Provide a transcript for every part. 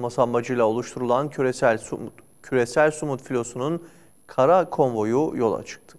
artırılması amacıyla oluşturulan küresel Sumut filosunun kara konvoyu yola çıktı.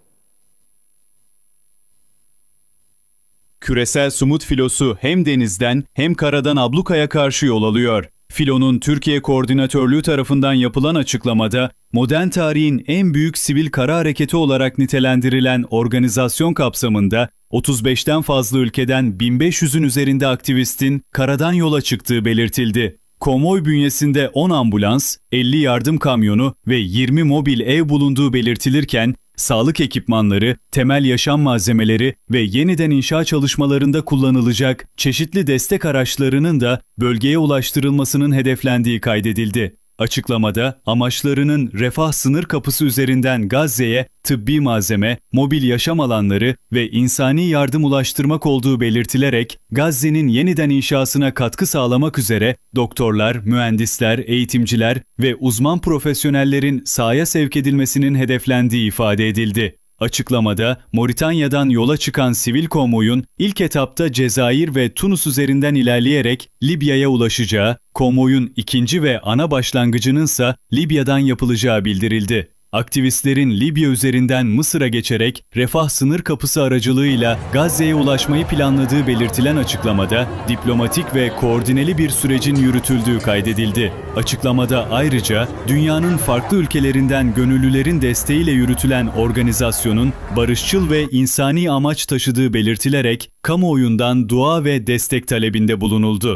Küresel Sumut filosu hem denizden hem karadan ablukaya karşı yol alıyor. Filonun Türkiye Koordinatörlüğü tarafından yapılan açıklamada, modern tarihin en büyük sivil kara hareketi olarak nitelendirilen organizasyon kapsamında 35'ten fazla ülkeden 1500'ün üzerinde aktivistin karadan yola çıktığı belirtildi. Konvoy bünyesinde 10 ambulans, 50 yardım kamyonu ve 20 mobil ev bulunduğu belirtilirken, sağlık ekipmanları, temel yaşam malzemeleri ve yeniden inşa çalışmalarında kullanılacak çeşitli destek araçlarının da bölgeye ulaştırılmasının hedeflendiği kaydedildi. Açıklamada amaçlarının refah sınır kapısı üzerinden Gazze'ye tıbbi malzeme, mobil yaşam alanları ve insani yardım ulaştırmak olduğu belirtilerek Gazze'nin yeniden inşasına katkı sağlamak üzere doktorlar, mühendisler, eğitimciler ve uzman profesyonellerin sahaya sevk edilmesinin hedeflendiği ifade edildi. Açıklamada Moritanya'dan yola çıkan sivil konvoyun ilk etapta Cezayir ve Tunus üzerinden ilerleyerek Libya'ya ulaşacağı, konvoyun ikinci ve ana başlangıcınınsa Libya'dan yapılacağı bildirildi. Aktivistlerin Libya üzerinden Mısır'a geçerek refah sınır kapısı aracılığıyla Gazze'ye ulaşmayı planladığı belirtilen açıklamada diplomatik ve koordineli bir sürecin yürütüldüğü kaydedildi. Açıklamada ayrıca dünyanın farklı ülkelerinden gönüllülerin desteğiyle yürütülen organizasyonun barışçıl ve insani amaç taşıdığı belirtilerek kamuoyundan dua ve destek talebinde bulunuldu.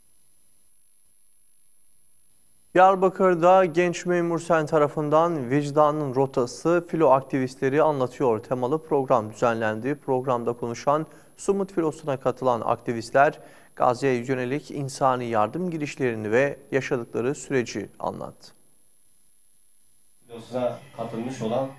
Diyarbakır'da Genç Memur Sen tarafından Vicdanın Rotası Filo Aktivistleri Anlatıyor temalı program düzenlendi. Programda konuşan Sumut Filosu'na katılan aktivistler Gazze'ye yönelik insani yardım girişlerini ve yaşadıkları süreci anlattı. Filosuna katılmış olan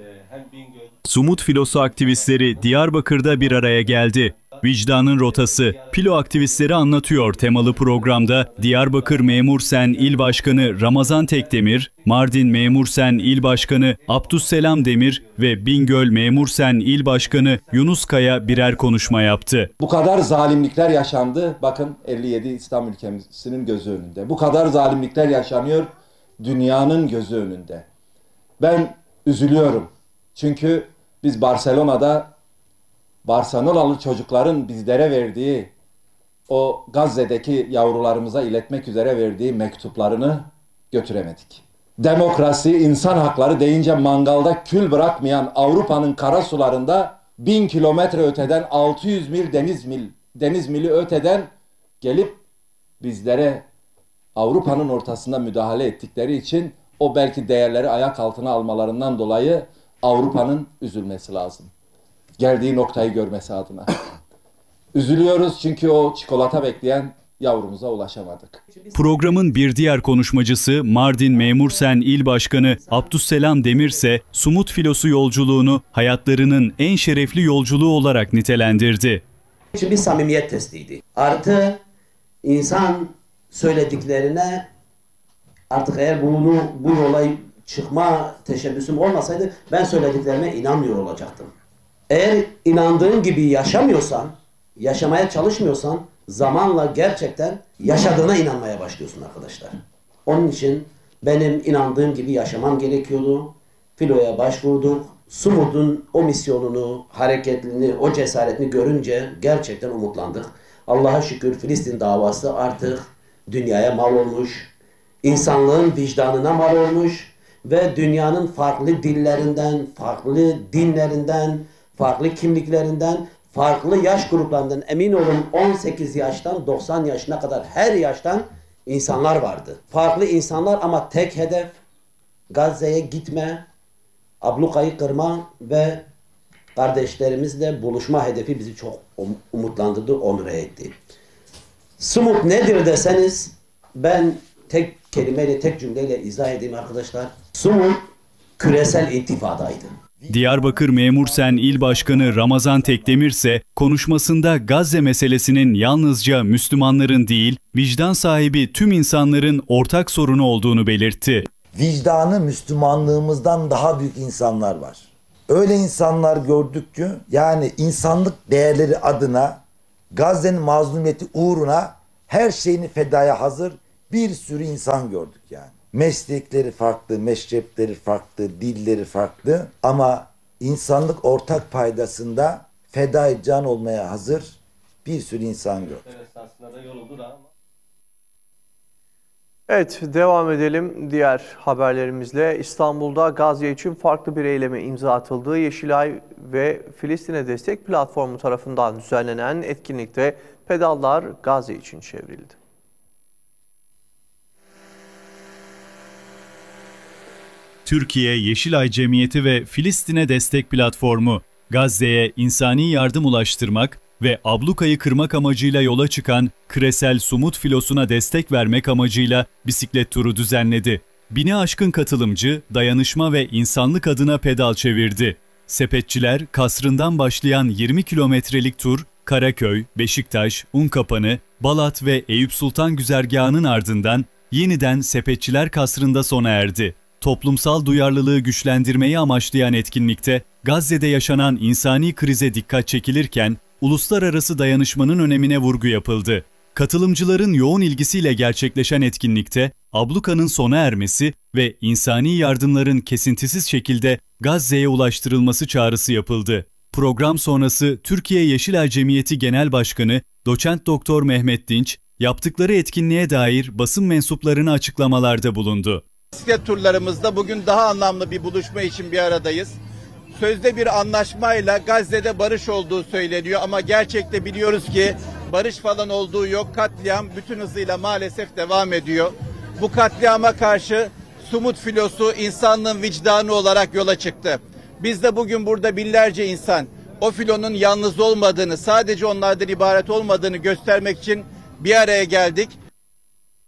Sumut Filosu aktivistleri Diyarbakır'da bir araya geldi. Vicdanın Rotası, Filo Aktivistleri Anlatıyor temalı programda Diyarbakır Memur Sen İl Başkanı Ramazan Tekdemir, Mardin Memur Sen İl Başkanı Abdüsselam Demir ve Bingöl Memur Sen İl Başkanı Yunus Kaya birer konuşma yaptı. Bu kadar zalimlikler yaşandı. Bakın 57 İslam ülkemizin gözü önünde. Bu kadar zalimlikler yaşanıyor dünyanın gözü önünde. Ben üzülüyorum. Çünkü biz Barcelona'lı çocukların bizlere verdiği, o Gazze'deki yavrularımıza iletmek üzere verdiği mektuplarını götüremedik. Demokrasi, insan hakları deyince mangalda kül bırakmayan Avrupa'nın kara sularında 1000 kilometre öteden 600 mil deniz mili öteden gelip bizlere Avrupa'nın ortasında müdahale ettikleri için o belki değerleri ayak altına almalarından dolayı Avrupa'nın üzülmesi lazım. Geldiği noktayı görmesi adına. Üzülüyoruz çünkü o çikolata bekleyen yavrumuza ulaşamadık. Programın bir diğer konuşmacısı Mardin Memur Sen İl Başkanı Abdüsselam Demir ise Sumut Filosu yolculuğunu hayatlarının en şerefli yolculuğu olarak nitelendirdi. Bir samimiyet testiydi. Artı insan söylediklerine artık eğer bu yola çıkma teşebbüsüm olmasaydı ben söylediklerime inanmıyor olacaktım. Eğer inandığın gibi yaşamıyorsan, yaşamaya çalışmıyorsan zamanla gerçekten yaşadığına inanmaya başlıyorsun arkadaşlar. Onun için benim inandığım gibi yaşamam gerekiyordu. Filo'ya başvurduk. Sumut'un o misyonunu, hareketini, o cesaretini görünce gerçekten umutlandık. Allah'a şükür Filistin davası artık dünyaya mal olmuş. İnsanlığın vicdanına mal olmuş. Ve dünyanın farklı dillerinden, farklı dinlerinden, farklı kimliklerinden, farklı yaş gruplarından emin olun 18 yaştan 90 yaşına kadar her yaştan insanlar vardı. Farklı insanlar ama tek hedef Gazze'ye gitme, ablukayı kırma ve kardeşlerimizle buluşma hedefi bizi çok umutlandırdı, onur etti. Sumut nedir deseniz ben tek kelimeyle, tek cümleyle izah edeyim arkadaşlar. Sumut küresel intifadaydı. Diyarbakır Memur Sen İl Başkanı Ramazan Tekdemir ise konuşmasında Gazze meselesinin yalnızca Müslümanların değil, vicdan sahibi tüm insanların ortak sorunu olduğunu belirtti. Vicdanı Müslümanlığımızdan daha büyük insanlar var. Öyle insanlar gördük ki yani insanlık değerleri adına Gazze'nin mazlumiyeti uğruna her şeyini fedaya hazır bir sürü insan gördük yani. Meslekleri farklı, meşrepleri farklı, dilleri farklı ama insanlık ortak paydasında feda can olmaya hazır bir sürü insan gördük. Evet, devam edelim diğer haberlerimizle. İstanbul'da Gazze için farklı bir eyleme imza atıldı. Yeşilay ve Filistin'e Destek Platformu tarafından düzenlenen etkinlikte pedallar Gazze için çevrildi. Türkiye Yeşilay Cemiyeti ve Filistin'e Destek Platformu, Gazze'ye insani yardım ulaştırmak ve ablukayı kırmak amacıyla yola çıkan küresel Sumut filosuna destek vermek amacıyla bisiklet turu düzenledi. 1000'e aşkın katılımcı dayanışma ve insanlık adına pedal çevirdi. Sepetçiler kasrından başlayan 20 kilometrelik tur, Karaköy, Beşiktaş, Unkapanı, Balat ve Eyüp Sultan güzergahının ardından yeniden Sepetçiler Kasrı'nda sona erdi. Toplumsal duyarlılığı güçlendirmeyi amaçlayan etkinlikte Gazze'de yaşanan insani krize dikkat çekilirken uluslararası dayanışmanın önemine vurgu yapıldı. Katılımcıların yoğun ilgisiyle gerçekleşen etkinlikte ablukanın sona ermesi ve insani yardımların kesintisiz şekilde Gazze'ye ulaştırılması çağrısı yapıldı. Program sonrası Türkiye Yeşilay Cemiyeti Genel Başkanı Doçent Doktor Mehmet Dinç yaptıkları etkinliğe dair basın mensuplarına açıklamalarda bulundu. Bisiklet turlarımızda bugün daha anlamlı bir buluşma için bir aradayız. Sözde bir anlaşmayla Gazze'de barış olduğu söyleniyor ama gerçekte biliyoruz ki barış falan olduğu yok. Katliam bütün hızıyla maalesef devam ediyor. Bu katliama karşı Sumut filosu insanlığın vicdanı olarak yola çıktı. Biz de bugün burada binlerce insan o filonun yalnız olmadığını, sadece onlardan ibaret olmadığını göstermek için bir araya geldik.